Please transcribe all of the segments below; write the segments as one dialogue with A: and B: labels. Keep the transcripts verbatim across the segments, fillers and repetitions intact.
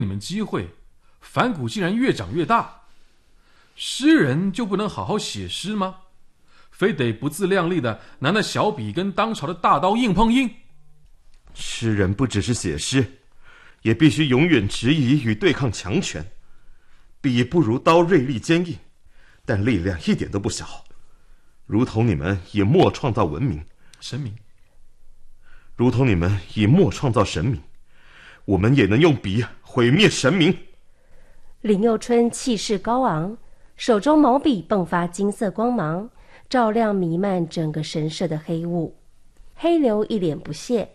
A: 你们机会，反骨竟然越长越大。诗人就不能好好写诗吗？非得不自量力的拿那小笔跟当朝的大刀硬碰硬？
B: 诗人不只是写诗，也必须永远质疑与对抗强权。笔不如刀锐利坚硬，但力量一点都不小。如同你们以墨创造文明，
A: 神明；
B: 如同你们以墨创造神明，我们也能用笔毁灭神明。
C: 林佑春气势高昂，手中毛笔迸发金色光芒，照亮弥漫整个神社的黑雾。黑流一脸不屑：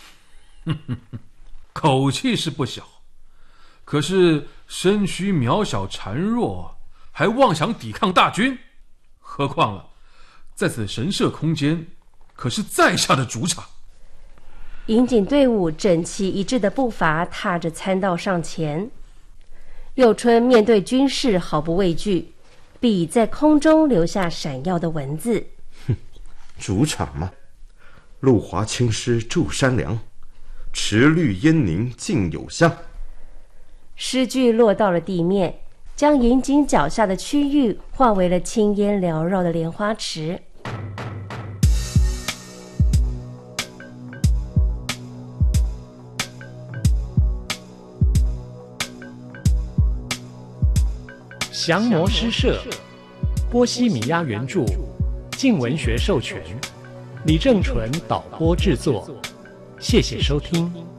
A: 口气是不小，可是身躯渺小孱弱，还妄想抵抗大军。何况了，在此神社空间可是在下的主场。
C: 引警队伍整齐一致的步伐踏着参道上前。佑春面对军士毫不畏惧，笔在空中留下闪耀的文字。
B: 哼，主场嘛，路华青狮筑山梁，池绿烟凝尽有香。
C: 诗句落到了地面，将引警脚下的区域化为了青烟缭绕的莲花池。
D: 降魔诗社，波西米亚原著，静文学授权，李正淳导播制作，谢谢收听。